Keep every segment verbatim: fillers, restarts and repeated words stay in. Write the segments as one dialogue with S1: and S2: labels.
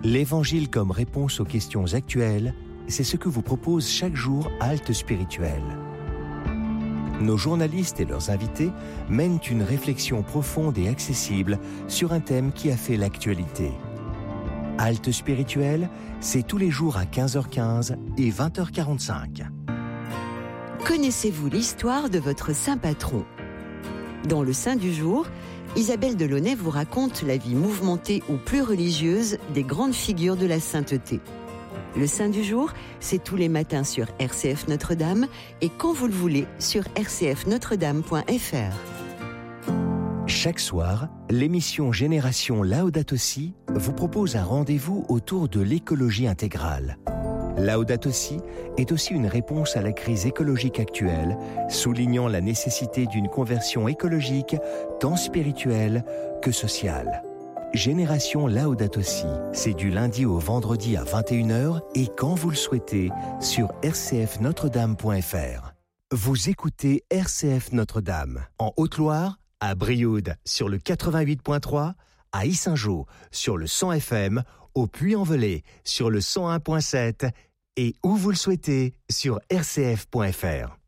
S1: L'Évangile comme réponse aux questions actuelles, c'est ce que vous propose chaque jour Halte Spirituelle. Nos journalistes et leurs invités mènent une réflexion profonde et accessible sur un thème qui a fait l'actualité. Halte Spirituelle, c'est tous les jours à quinze heures quinze et vingt heures quarante-cinq.
S2: Connaissez-vous l'histoire de votre saint patron ? Dans le Saint du jour, Isabelle Delaunay vous raconte la vie mouvementée ou plus religieuse des grandes figures de la sainteté. Le Saint du jour, c'est tous les matins sur R C F Notre-Dame et quand vous le voulez sur r c f notre dame point f r.
S1: Chaque soir, l'émission Génération Laudato Si vous propose un rendez-vous autour de l'écologie intégrale. Laudato Si est aussi une réponse à la crise écologique actuelle, soulignant la nécessité d'une conversion écologique tant spirituelle que sociale. Génération Laudato Si, c'est du lundi au vendredi à vingt et une heures et quand vous le souhaitez sur r c f notre dame point f r. Vous écoutez R C F Notre-Dame en Haute-Loire, à Brioude sur le quatre-vingt-huit point trois, à Yssingeaux sur le cent F M, au Puy-en-Velay sur le cent un point sept et où vous le souhaitez sur r c f point f r.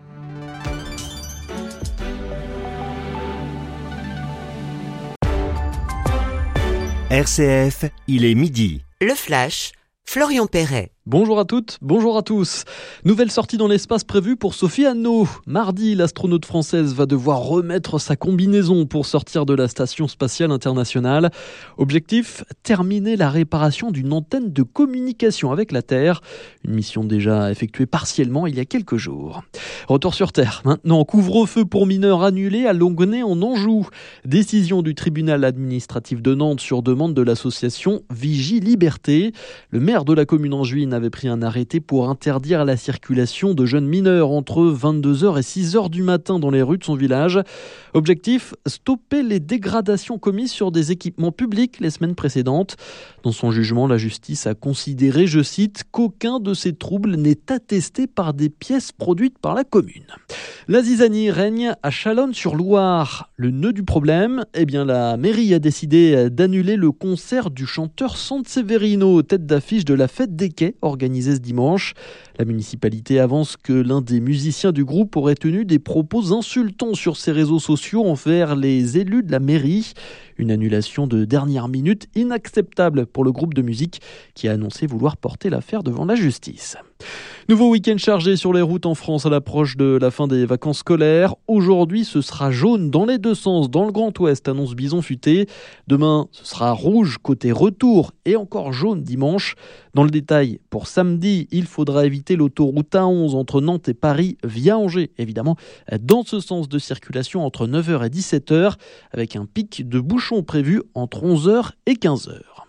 S1: R C F, il est midi.
S2: Le Flash, Florian Perret.
S3: Bonjour à toutes, bonjour à tous. Nouvelle sortie dans l'espace prévue pour Sophie Anneau. Mardi, l'astronaute française va devoir remettre sa combinaison pour sortir de la Station spatiale internationale. Objectif, terminer la réparation d'une antenne de communication avec la Terre. Une mission déjà effectuée partiellement il y a quelques jours. Retour sur Terre. Maintenant, couvre-feu pour mineurs annulé à Longuenay en Anjou. Décision du tribunal administratif de Nantes sur demande de l'association Vigie Liberté. Le maire de la commune anjuine avait pris un arrêté pour interdire la circulation de jeunes mineurs entre vingt-deux heures et six heures du matin dans les rues de son village. Objectif, stopper les dégradations commises sur des équipements publics les semaines précédentes. Dans son jugement, la justice a considéré, je cite, qu'aucun de ces troubles n'est attesté par des pièces produites par la commune. La zizanie règne à Chalonnes-sur-Loire. Le nœud du problème, eh bien la mairie a décidé d'annuler le concert du chanteur Sanseverino, tête d'affiche de la fête des quais organisée ce dimanche. La municipalité avance que l'un des musiciens du groupe aurait tenu des propos insultants sur ses réseaux sociaux envers les élus de la mairie. Une annulation de dernière minute inacceptable pour le groupe de musique qui a annoncé vouloir porter l'affaire devant la justice. Nouveau week-end chargé sur les routes en France à l'approche de la fin des vacances scolaires. Aujourd'hui, ce sera jaune dans les deux sens dans le Grand Ouest, annonce Bison Futé. Demain, ce sera rouge côté retour et encore jaune dimanche. Dans le détail, pour samedi, il faudra éviter l'autoroute A onze entre Nantes et Paris via Angers, évidemment, dans ce sens de circulation entre neuf heures et dix-sept heures, avec un pic de bouchons prévu entre onze heures et quinze heures.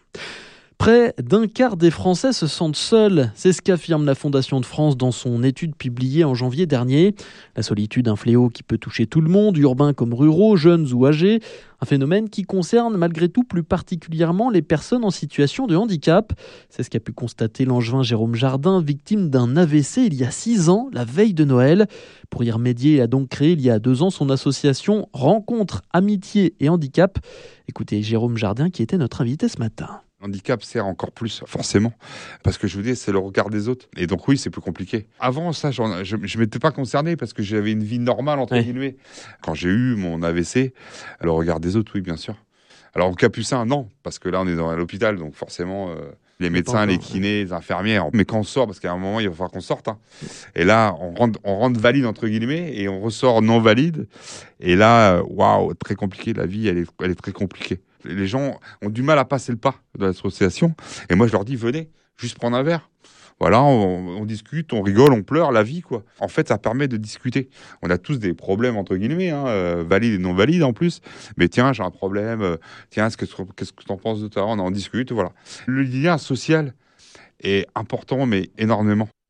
S3: Près d'un quart des Français se sentent seuls. C'est ce qu'affirme la Fondation de France dans son étude publiée en janvier dernier. La solitude, un fléau qui peut toucher tout le monde, urbains comme ruraux, jeunes ou âgés. Un phénomène qui concerne malgré tout plus particulièrement les personnes en situation de handicap. C'est ce qu'a pu constater l'angevin Jérôme Jardin, victime d'un A V C il y a six ans, la veille de Noël. Pour y remédier, il a donc créé il y a deux ans son association Rencontre, Amitié et Handicap. Écoutez Jérôme Jardin qui était notre invité ce matin.
S4: Handicap sert encore plus, forcément, parce que je vous dis, c'est le regard des autres. Et donc oui, c'est plus compliqué. Avant ça, j'en, je ne m'étais pas concerné parce que j'avais une vie normale, entre oui. guillemets. Quand j'ai eu mon A V C, le regard des autres, oui, bien sûr. Alors au Capucin, non, parce que là, on est dans l'hôpital, donc forcément, euh, les médecins, les kinés, les infirmières. Mais quand on sort, parce qu'à un moment, il va falloir qu'on sorte. Hein. Et là, on rentre, on rentre valide, entre guillemets, et on ressort non valide. Et là, waouh, wow, très compliqué. La vie, elle est, elle est très compliquée. Les gens ont du mal à passer le pas de l'association. Et moi, je leur dis, venez, juste prendre un verre. Voilà, on, on discute, on rigole, on pleure, la vie, quoi. En fait, ça permet de discuter. On a tous des problèmes, entre guillemets, hein, euh, valides et non valides en plus. Mais tiens, j'ai un problème. Euh, tiens, est-ce que, qu'est-ce que tu en penses de toi ? On en discute, voilà. Le lien social est important, mais énormément.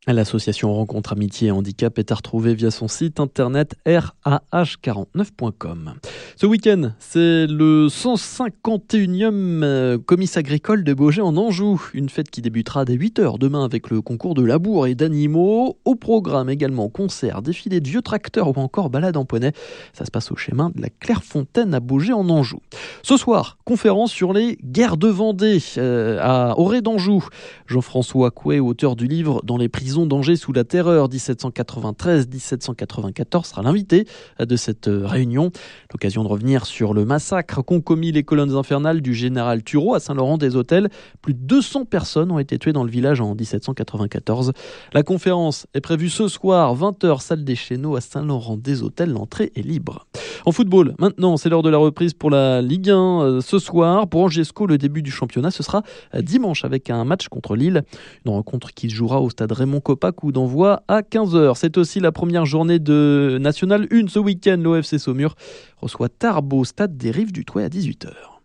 S3: L'association Rencontre Amitié et Handicap est à retrouver via son site internet r a h quarante-neuf point com. Ce week-end, c'est le cent cinquante et unième comice agricole de Baugé en Anjou. Une fête qui débutera dès huit heures demain avec le concours de labour et d'animaux. Au programme également concerts, défilés de vieux tracteurs ou encore balade en poney. Ça se passe au chemin de la Clairefontaine à Baugé en Anjou. Ce soir, conférence sur les guerres de Vendée euh, à Auray d'Anjou. Jean-François Coué, auteur du livre Dans les prisons d'Angers sous la terreur dix-sept cent quatre-vingt-treize dix-sept cent quatre-vingt-quatorze sera l'invité de cette réunion. L'occasion de revenir sur le massacre qu'ont commis les colonnes infernales du général Turreau à Saint-Laurent-des-Hôtels. Plus de deux cents personnes ont été tuées dans le village en dix-sept cent quatre-vingt-quatorze. La conférence est prévue ce soir, vingt heures, salle des Chéneaux à Saint-Laurent-des-Hôtels. L'entrée est libre. En football, maintenant, c'est l'heure de la reprise pour la Ligue un. Ce soir, pour Angesco, le début du championnat, ce sera dimanche avec un match contre Lille. Une rencontre qui se jouera au stade Raymond Kopa, coup d'envoi à quinze heures. C'est aussi la première journée de National un ce week-end. L'O F C Saumur reçoit Tarbes au stade des Rives du Touet à dix-huit heures.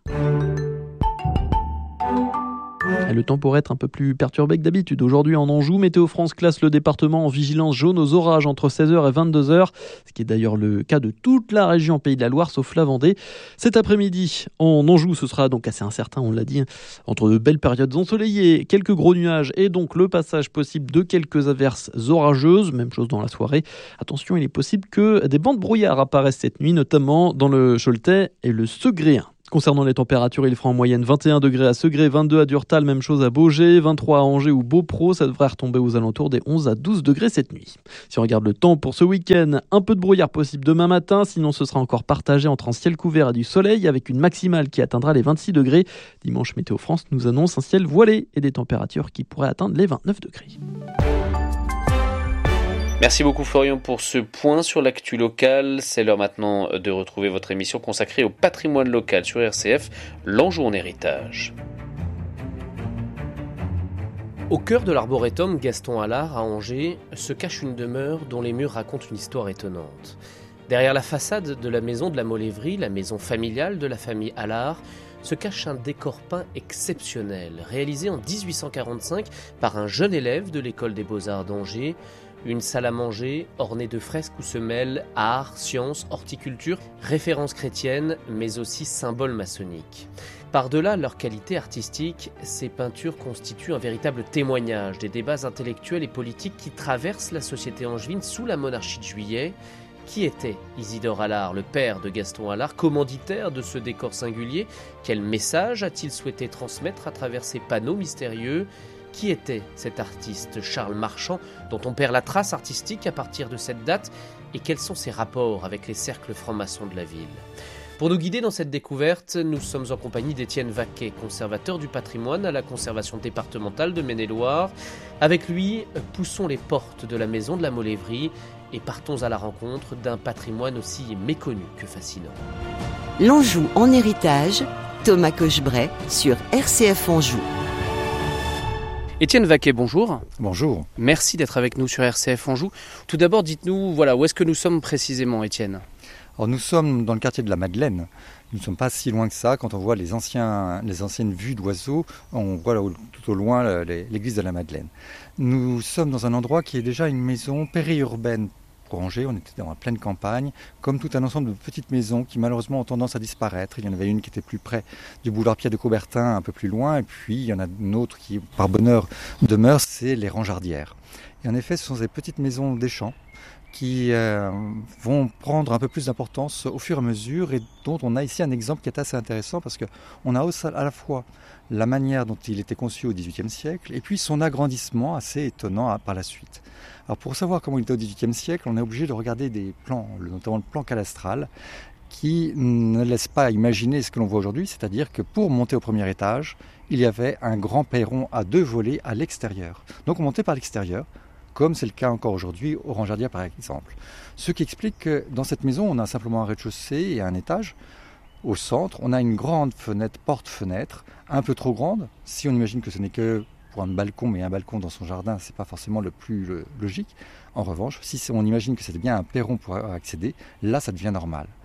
S3: Le temps pourrait être un peu plus perturbé que d'habitude. Aujourd'hui en Anjou, Météo France classe le département en vigilance jaune aux orages entre seize heures et vingt-deux heures, ce qui est d'ailleurs le cas de toute la région Pays de la Loire, sauf la Vendée. Cet après-midi, en Anjou, ce sera donc assez incertain, on l'a dit, entre de belles périodes ensoleillées, quelques gros nuages et donc le passage possible de quelques averses orageuses, même chose dans la soirée. Attention, il est possible que des bancs de brouillard apparaissent cette nuit, notamment dans le Choletais et le Segréen. Concernant les températures, il fera en moyenne vingt et un degrés à Segré, vingt-deux à Durtal, même chose à Baugé, vingt-trois à Angers ou Beaupro. Ça devrait retomber aux alentours des onze à douze degrés cette nuit. Si on regarde le temps pour ce week-end, un peu de brouillard possible demain matin, sinon ce sera encore partagé entre un ciel couvert et du soleil avec une maximale qui atteindra les vingt-six degrés. Dimanche, Météo France nous annonce un ciel voilé et des températures qui pourraient atteindre les vingt-neuf degrés.
S5: Merci beaucoup Florian pour ce point sur l'actu locale. C'est l'heure maintenant de retrouver votre émission consacrée au patrimoine local sur R C F, l'Anjou en héritage. Au cœur de l'arboretum Gaston Allard à Angers se cache une demeure dont les murs racontent une histoire étonnante. Derrière la façade de la maison de la Molévrie, la maison familiale de la famille Allard, se cache un décor peint exceptionnel, réalisé en dix-huit cent quarante-cinq par un jeune élève de l'école des Beaux-Arts d'Angers. Une salle à manger ornée de fresques où se mêlent art, science, horticulture, références chrétiennes, mais aussi symboles maçonniques. Par-delà leur qualité artistique, ces peintures constituent un véritable témoignage des débats intellectuels et politiques qui traversent la société angevine sous la monarchie de Juillet. Qui était Isidore Allard, le père de Gaston Allard, commanditaire de ce décor singulier? Quel message a-t-il souhaité transmettre à travers ces panneaux mystérieux? Qui était cet artiste Charles Marchand, dont on perd la trace artistique à partir de cette date, et quels sont ses rapports avec les cercles francs-maçons de la ville? Pour nous guider dans cette découverte, nous sommes en compagnie d'Étienne Vaquet, conservateur du patrimoine à la conservation départementale de Maine-et-Loire. Avec lui, poussons les portes de la maison de la Molévrie et partons à la rencontre d'un patrimoine aussi méconnu que fascinant.
S2: L'Anjou en héritage, Thomas Cochebray sur R C F Anjou.
S5: Étienne Vaquet, bonjour.
S6: Bonjour.
S5: Merci d'être avec nous sur R C F Anjou. Tout d'abord, dites-nous, voilà, où est-ce que nous sommes précisément, Étienne?
S6: Alors, nous sommes dans le quartier de la Madeleine. Nous ne sommes pas si loin que ça. Quand on voit les, anciens, les anciennes vues d'oiseaux, on voit là, tout au loin l'église de la Madeleine. Nous sommes dans un endroit qui est déjà une maison périurbaine. Pour Angers, on était dans la pleine campagne, comme tout un ensemble de petites maisons qui malheureusement ont tendance à disparaître. Il y en avait une qui était plus près du boulevard Pierre de Coubertin, un peu plus loin, et puis il y en a une autre qui, par bonheur, demeure, c'est les Ranjardières. Et en effet, ce sont ces petites maisons des champs qui euh, vont prendre un peu plus d'importance au fur et à mesure et dont on a ici un exemple qui est assez intéressant parce qu'on a à la fois la manière dont il était conçu au dix-huitième siècle et puis son agrandissement assez étonnant par la suite. Alors pour savoir comment il était au dix-huitième siècle, on est obligé de regarder des plans, notamment le plan cadastral, qui ne laisse pas imaginer ce que l'on voit aujourd'hui, c'est-à-dire que pour monter au premier étage, il y avait un grand perron à deux volets à l'extérieur. Donc on montait par l'extérieur, comme c'est le cas encore aujourd'hui au Ranjardières par exemple. Ce qui explique que dans cette maison, on a simplement un rez-de-chaussée et un étage. Au centre, on a une grande fenêtre, porte-fenêtre, un peu trop grande, si on imagine que ce n'est que pour un balcon, mais un balcon dans son jardin, c'est pas forcément le plus le, logique. En revanche, si on imagine que c'était bien un perron pour accéder, là ça devient normal.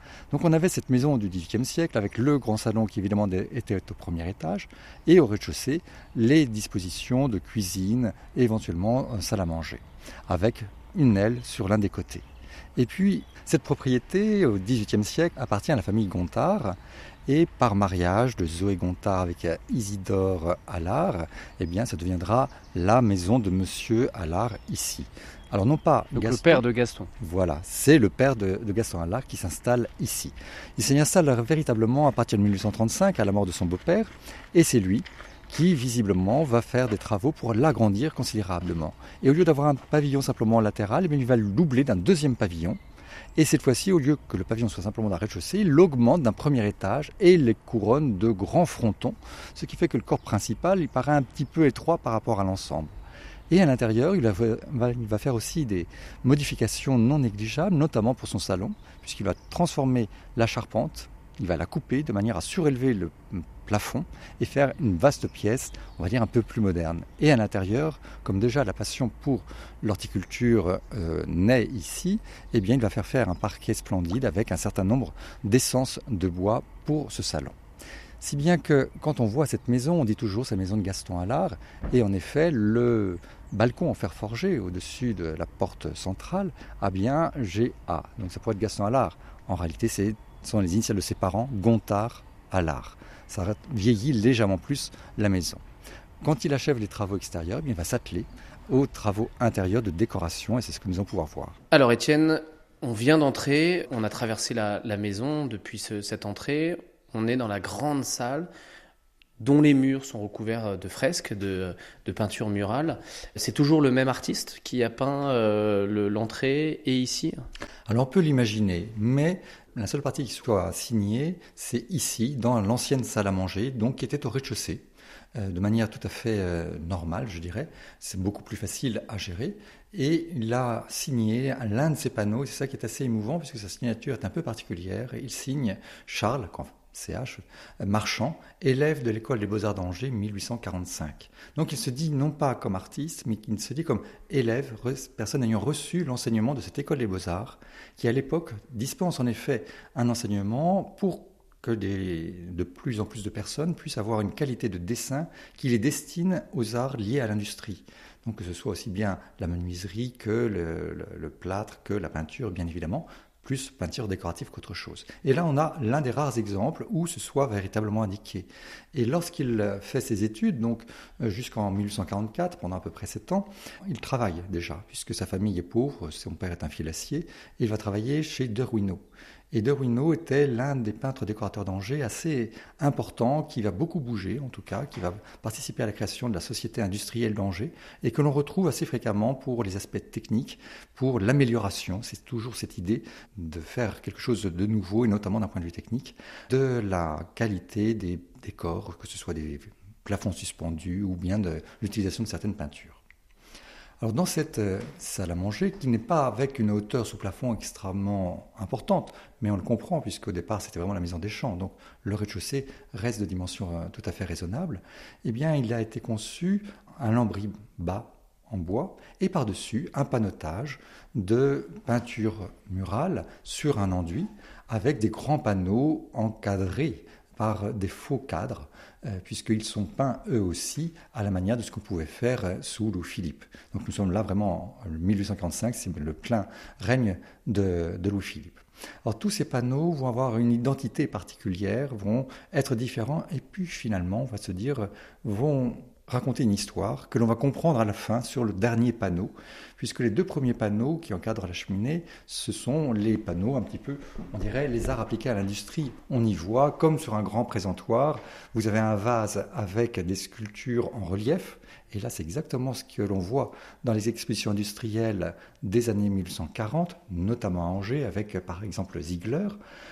S6: Donc on avait cette maison du dix-huitième siècle avec le grand salon qui évidemment était au premier étage et au rez-de-chaussée les dispositions de cuisine et éventuellement une salle à manger avec une aile sur l'un des côtés. Et puis cette propriété au dix-huitième siècle appartient à la famille Gontard et par mariage de Zoé Gontard avec Isidore Allard, eh bien ça deviendra la maison de Monsieur Allard ici. Alors non pas
S5: Donc
S6: Gaston,
S5: le père de Gaston.
S6: Voilà, c'est le père de, de Gaston Allard qui s'installe ici. Il s'y installe véritablement à partir de mille huit cent trente-cinq, à la mort de son beau-père, et c'est lui qui visiblement va faire des travaux pour l'agrandir considérablement. Et au lieu d'avoir un pavillon simplement latéral, eh bien, il va le doubler d'un deuxième pavillon. Et cette fois-ci, au lieu que le pavillon soit simplement d'un rez-de-chaussée, il l'augmente d'un premier étage et les couronne de grands frontons, ce qui fait que le corps principal il paraît un petit peu étroit par rapport à l'ensemble. Et à l'intérieur, il va, il va faire aussi des modifications non négligeables, notamment pour son salon, puisqu'il va transformer la charpente, il va la couper de manière à surélever le plafond et faire une vaste pièce, on va dire un peu plus moderne. Et à l'intérieur, comme déjà la passion pour l'horticulture euh, naît ici, eh bien il va faire faire un parquet splendide avec un certain nombre d'essences de bois pour ce salon. Si bien que quand on voit cette maison, on dit toujours c'est la maison de Gaston Allard, et en effet le balcon en fer forgé au-dessus de la porte centrale a bien G A. Donc ça pourrait être Gaston Allard. En réalité, c'est ce sont les initiales de ses parents, Gontard Allard. Ça vieillit légèrement plus la maison. Quand il achève les travaux extérieurs, il va s'atteler aux travaux intérieurs de décoration, et c'est ce que nous allons pouvoir voir.
S5: Alors Étienne, on vient d'entrer, on a traversé la, la maison depuis ce, cette entrée, on est dans la grande salle dont les murs sont recouverts de fresques, de, de peintures murales. C'est toujours le même artiste qui a peint euh, le, l'entrée et ici ?
S6: Alors on peut l'imaginer, mais la seule partie qui soit signée, c'est ici, dans l'ancienne salle à manger, donc qui était au rez-de-chaussée, euh, de manière tout à fait euh, normale, je dirais. C'est beaucoup plus facile à gérer. Et il a signé l'un de ses panneaux, et c'est ça qui est assez émouvant, puisque sa signature est un peu particulière. Il signe Charles, C H, Marchand, élève de l'école des Beaux-Arts d'Angers, mille huit cent quarante-cinq. Donc il se dit non pas comme artiste, mais il se dit comme élève, personne ayant reçu l'enseignement de cette école des Beaux-Arts, qui à l'époque dispense en effet un enseignement pour que des, de plus en plus de personnes puissent avoir une qualité de dessin qui les destine aux arts liés à l'industrie. Donc que ce soit aussi bien la menuiserie que le, le, le plâtre, que la peinture, bien évidemment, plus peinture décorative qu'autre chose. Et là, on a l'un des rares exemples où ce soit véritablement indiqué. Et lorsqu'il fait ses études, donc jusqu'en mille huit cent quarante-quatre, pendant à peu près sept ans, il travaille déjà, puisque sa famille est pauvre, son père est un filassier, et il va travailler chez Deruino. Et Deruino était l'un des peintres décorateurs d'Angers assez important, qui va beaucoup bouger en tout cas, qui va participer à la création de la Société industrielle d'Angers et que l'on retrouve assez fréquemment pour les aspects techniques, pour l'amélioration. C'est toujours cette idée de faire quelque chose de nouveau et notamment d'un point de vue technique, de la qualité des décors, que ce soit des plafonds suspendus ou bien de l'utilisation de certaines peintures. Alors dans cette salle à manger, qui n'est pas avec une hauteur sous plafond extrêmement importante, mais on le comprend puisqu'au départ c'était vraiment la maison des champs, donc le rez-de-chaussée reste de dimension tout à fait raisonnable, eh bien il a été conçu un lambris bas en bois et par-dessus un panotage de peinture murale sur un enduit avec des grands panneaux encadrés par des faux cadres, euh, puisqu'ils sont peints eux aussi à la manière de ce qu'on pouvait faire sous Louis-Philippe. Donc nous sommes là vraiment en mille huit cent quarante-cinq, c'est le plein règne de, de Louis-Philippe. Alors tous ces panneaux vont avoir une identité particulière, vont être différents, et puis finalement, on va se dire, vont raconter une histoire que l'on va comprendre à la fin sur le dernier panneau, puisque les deux premiers panneaux qui encadrent la cheminée, ce sont les panneaux un petit peu, on dirait, les arts appliqués à l'industrie. On y voit, comme sur un grand présentoir, vous avez un vase avec des sculptures en relief, et là c'est exactement ce que l'on voit dans les expositions industrielles des années mille huit cent quarante, notamment à Angers, avec par exemple Ziegler,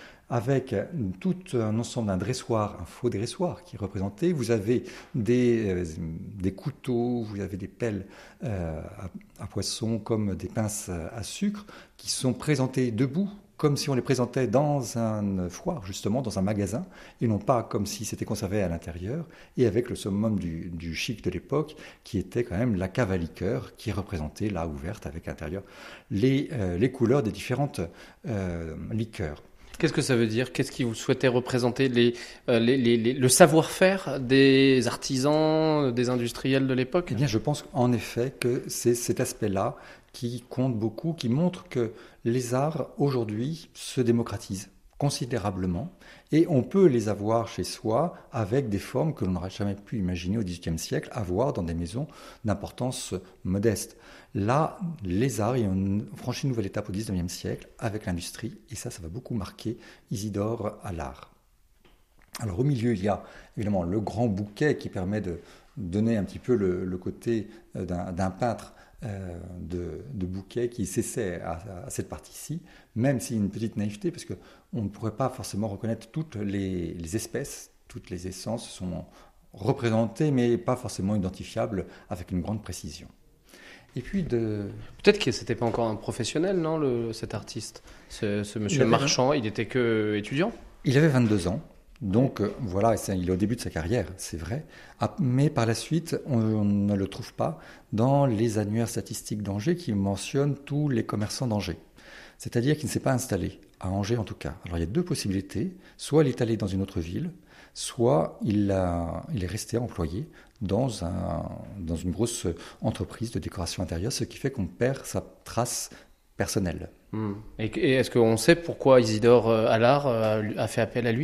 S6: avec tout un ensemble d'un dressoir, un faux dressoir qui est représenté. Vous avez des, euh, des couteaux, vous avez des pelles euh, à, à poisson comme des pinces à sucre qui sont présentés debout, comme si on les présentait dans un foire, justement, dans un magasin, et non pas comme si c'était conservé à l'intérieur, et avec le summum du, du chic de l'époque, qui était quand même la cave à liqueur, qui est représentée là, ouverte, avec à l'intérieur les, euh, les couleurs des différentes euh, liqueurs.
S5: Qu'est-ce que ça veut dire? Qu'est-ce que vous souhaitez représenter? les, euh, les, les, les, Le savoir-faire des artisans, des industriels de l'époque?
S6: Eh bien, je pense en effet que c'est cet aspect-là qui compte beaucoup, qui montre que les arts aujourd'hui se démocratisent considérablement et on peut les avoir chez soi avec des formes que l'on n'aurait jamais pu imaginer au dix-huitième siècle avoir dans des maisons d'importance modeste. Là, les arts ont franchi une nouvelle étape au dix-neuvième siècle avec l'industrie et ça, ça va beaucoup marquer Isidore Allard. Alors au milieu, il y a évidemment le grand bouquet qui permet de donner un petit peu le, le côté d'un, d'un peintre euh, de, de bouquet qui s'essaie à, à cette partie-ci, même s'il y a une petite naïveté, parce qu'on ne pourrait pas forcément reconnaître toutes les, les espèces, toutes les essences sont représentées, mais pas forcément identifiables avec une grande précision. Et puis de...
S5: Peut-être que c'était pas encore un professionnel, non, le, cet artiste, ce, ce monsieur Marchand, il était que étudiant.
S6: Il avait vingt-deux ans. Donc euh, voilà, il est au début de sa carrière, c'est vrai. Ah, mais par la suite, on, on ne le trouve pas dans les annuaires statistiques d'Angers qui mentionnent tous les commerçants d'Angers. C'est-à-dire qu'il ne s'est pas installé, à Angers en tout cas. Alors il y a deux possibilités. Soit il est allé dans une autre ville, soit il, a, il est resté employé dans, un, dans une grosse entreprise de décoration intérieure, ce qui fait qu'on perd sa trace personnelle.
S5: Mmh. Et, et est-ce qu'on sait pourquoi Isidore Allard a fait appel à lui ?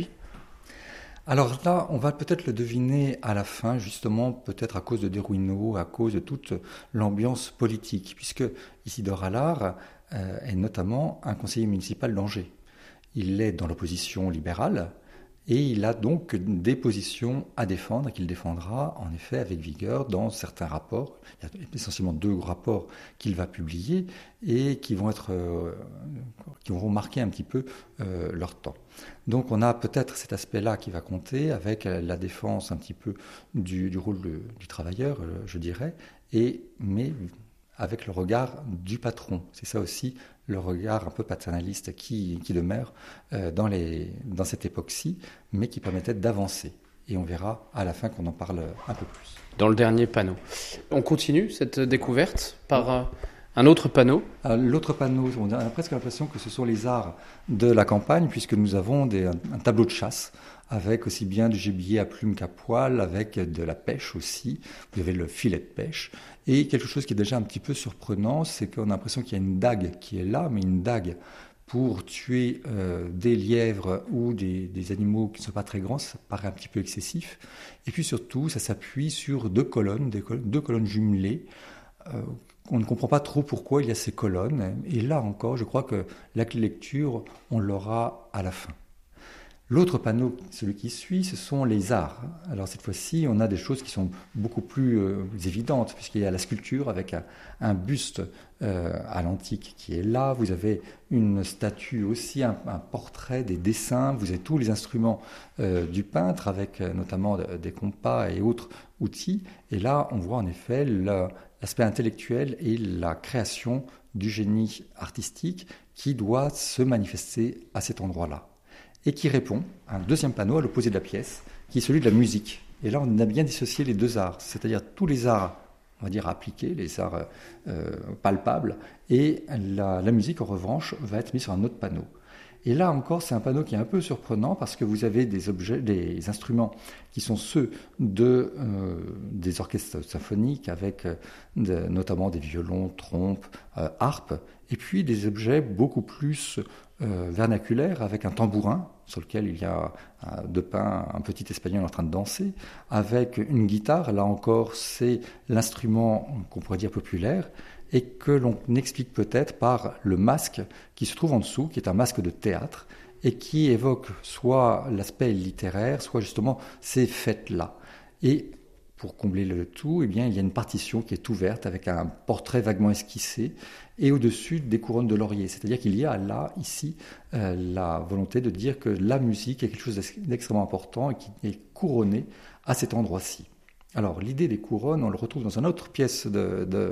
S6: Alors là, on va peut-être le deviner à la fin, justement, peut-être à cause de Desrouineaux, à cause de toute l'ambiance politique, puisque Isidore Allard euh, est notamment un conseiller municipal d'Angers. Il est dans l'opposition libérale et il a donc des positions à défendre qu'il défendra en effet avec vigueur dans certains rapports. Il y a essentiellement deux rapports qu'il va publier et qui vont être, euh, qui vont marquer un petit peu euh, leur temps. Donc on a peut-être cet aspect-là qui va compter avec la défense un petit peu du, du rôle de, du travailleur, je dirais, et, mais avec le regard du patron. C'est ça aussi le regard un peu paternaliste qui, qui demeure euh, dans, les, dans cette époque-ci, mais qui permettait d'avancer. Et on verra à la fin qu'on en parle un peu plus.
S5: Dans le dernier panneau. On continue cette découverte par euh, un autre panneau.
S6: Alors, l'autre panneau, on a presque l'impression que ce sont les arts de la campagne, puisque nous avons des, un, un tableau de chasse, avec aussi bien du gibier à plumes qu'à poil, avec de la pêche aussi. Vous avez le filet de pêche. Et quelque chose qui est déjà un petit peu surprenant, c'est qu'on a l'impression qu'il y a une dague qui est là, mais une dague pour tuer euh, des lièvres ou des, des animaux qui ne sont pas très grands, ça paraît un petit peu excessif. Et puis surtout, ça s'appuie sur deux colonnes, des colonnes deux colonnes jumelées. Euh, on ne comprend pas trop pourquoi il y a ces colonnes. Et là encore, je crois que la clé de lecture, on l'aura à la fin. L'autre panneau, celui qui suit, ce sont les arts. Alors cette fois-ci, on a des choses qui sont beaucoup plus euh, évidentes, puisqu'il y a la sculpture avec un, un buste euh, à l'antique qui est là. Vous avez une statue aussi, un, un portrait, des dessins. Vous avez tous les instruments euh, du peintre, avec euh, notamment des compas et autres outils. Et là, on voit en effet le, l'aspect intellectuel et la création du génie artistique qui doit se manifester à cet endroit-là. Et qui répond à un deuxième panneau à l'opposé de la pièce, qui est celui de la musique. Et là, on a bien dissocié les deux arts, c'est-à-dire tous les arts, on va dire appliqués, les arts euh, palpables, et la, la musique, en revanche, va être mise sur un autre panneau. Et là encore, c'est un panneau qui est un peu surprenant parce que vous avez des objets, des instruments qui sont ceux de, euh, des orchestres symphoniques avec euh, de, notamment des violons, trompes, euh, harpes, et puis des objets beaucoup plus euh, vernaculaires avec un tambourin sur lequel il y a euh, de pain un petit espagnol en train de danser, avec une guitare, là encore c'est l'instrument qu'on pourrait dire populaire, et que l'on explique peut-être par le masque qui se trouve en dessous, qui est un masque de théâtre, et qui évoque soit l'aspect littéraire, soit justement ces fêtes-là. Et pour combler le tout, eh bien, il y a une partition qui est ouverte avec un portrait vaguement esquissé, et au-dessus des couronnes de laurier. C'est-à-dire qu'il y a là, ici, euh, la volonté de dire que la musique est quelque chose d'extrêmement important et qui est couronné à cet endroit-ci. Alors, l'idée des couronnes, on le retrouve dans une autre pièce de... de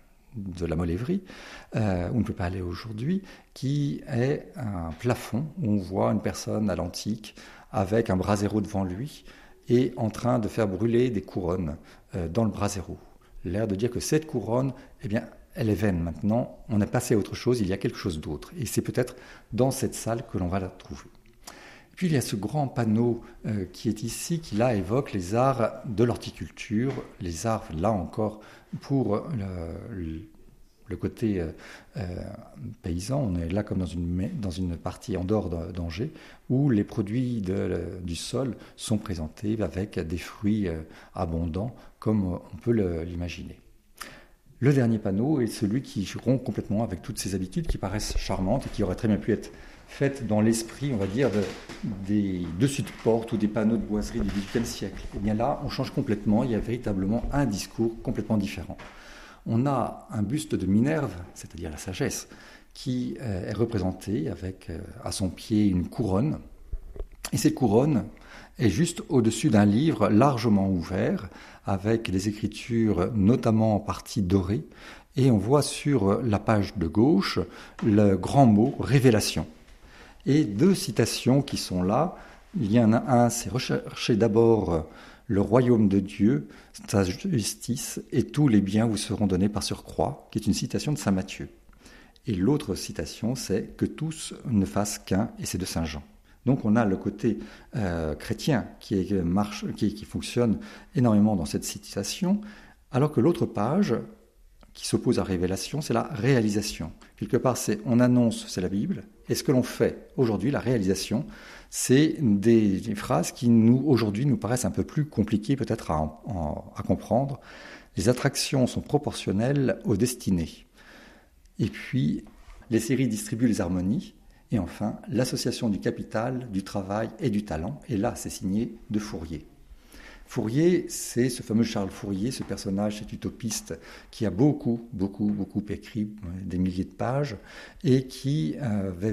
S6: de la Molévrie, euh, où on ne peut pas aller aujourd'hui, qui est un plafond où on voit une personne à l'antique avec un brasero devant lui et en train de faire brûler des couronnes euh, dans le brasero. L'air de dire que cette couronne, eh bien, elle est vaine maintenant, on est passé à autre chose, il y a quelque chose d'autre. Et c'est peut-être dans cette salle que l'on va la trouver. Puis il y a ce grand panneau euh, qui est ici, qui là évoque les arts de l'horticulture, les arts, là encore, pour le, le, le côté euh, euh, paysan. On est là comme dans une, dans une partie en dehors d'Angers, où les produits de, le, du sol sont présentés avec des fruits euh, abondants, comme on peut le, l'imaginer. Le dernier panneau est celui qui rompt complètement avec toutes ces habitudes qui paraissent charmantes et qui auraient très bien pu être faites dans l'esprit, on va dire, de, des dessus de porte ou des panneaux de boiserie du dix-huitième siècle. Et bien là, on change complètement, il y a véritablement un discours complètement différent. On a un buste de Minerve, c'est-à-dire la sagesse, qui euh, est représenté avec euh, à son pied une couronne. Et cette couronne est juste au-dessus d'un livre largement ouvert, avec des écritures notamment en partie dorées. Et on voit sur la page de gauche le grand mot « révélation ». Et deux citations qui sont là. Il y en a un, c'est « recherchez d'abord le royaume de Dieu, sa justice, et tous les biens vous seront donnés par surcroît », qui est une citation de saint Matthieu. Et l'autre citation, c'est « que tous ne fassent qu'un », et c'est de saint Jean. Donc on a le côté euh, chrétien qui, est, marche, qui, qui fonctionne énormément dans cette citation, alors que l'autre page qui s'oppose à révélation, c'est la réalisation. Quelque part, c'est on annonce, c'est la Bible, et ce que l'on fait aujourd'hui, la réalisation, c'est des, des phrases qui nous aujourd'hui nous paraissent un peu plus compliquées peut-être à, en, à comprendre. Les attractions sont proportionnelles aux destinées. Et puis, les séries distribuent les harmonies. Et enfin, l'association du capital, du travail et du talent. Et là, c'est signé de Fourier. Fourier, c'est ce fameux Charles Fourier, ce personnage, cet utopiste qui a beaucoup, beaucoup, beaucoup écrit, des milliers de pages, et qui avait